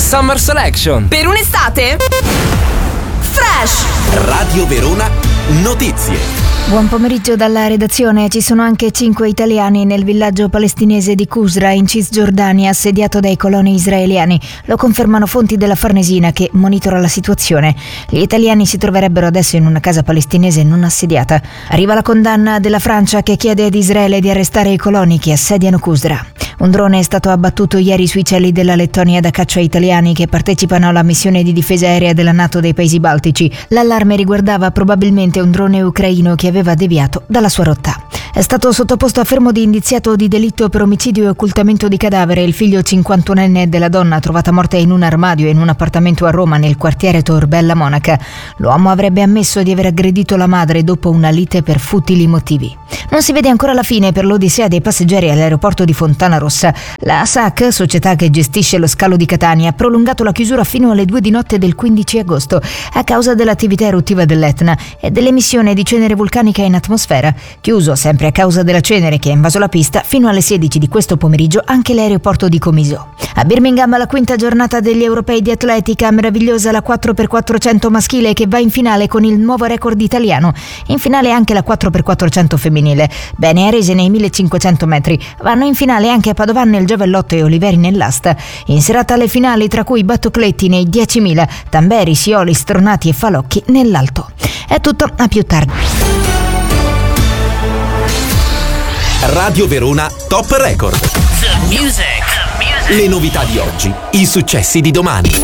Summer Selection. Per un'estate fresh. Radio Verona Notizie. Buon pomeriggio dalla redazione. Ci sono anche 5 italiani nel villaggio palestinese di Qusra in Cisgiordania, assediato dai coloni israeliani. Lo confermano fonti della Farnesina che monitora la situazione. Gli italiani si troverebbero adesso in una casa palestinese non assediata. Arriva la condanna della Francia che chiede ad Israele di arrestare i coloni che assediano Qusra. Un drone è stato abbattuto ieri sui cieli della Lettonia da caccia italiani che partecipano alla missione di difesa aerea della NATO dei paesi baltici. L'allarme riguardava probabilmente un drone ucraino che aveva deviato dalla sua rotta. È stato sottoposto a fermo di indiziato di delitto per omicidio e occultamento di cadavere il figlio 51enne della donna trovata morta in un armadio in un appartamento a Roma nel quartiere Torbella Monaca. L'uomo avrebbe ammesso di aver aggredito la madre dopo una lite per futili motivi. Non si vede ancora la fine per l'odissea dei passeggeri all'aeroporto di Fontana Rossa. La SAC, società che gestisce lo scalo di Catania, ha prolungato la chiusura fino alle 2 di notte del 15 agosto a causa dell'attività eruttiva dell'Etna e dell'emissione di cenere vulcanica in atmosfera. Chiuso sempre a causa della cenere che ha invaso la pista fino alle 16 di questo pomeriggio anche l'aeroporto di Comiso. A Birmingham la quinta giornata degli europei di atletica, meravigliosa la 4x400 maschile che va in finale con il nuovo record italiano. In finale anche la 4x400 femminile. Bene Arese nei 1500 metri. Vanno in finale anche a Padovan nel giavellotto e Oliveri nell'asta. In serata le finali tra cui Battocletti nei 10.000, Tamberi, Sioli, Stronati e Falocchi nell'alto. È tutto, a più tardi. Radio Verona Top Record. The music. Le novità di oggi, i successi di domani.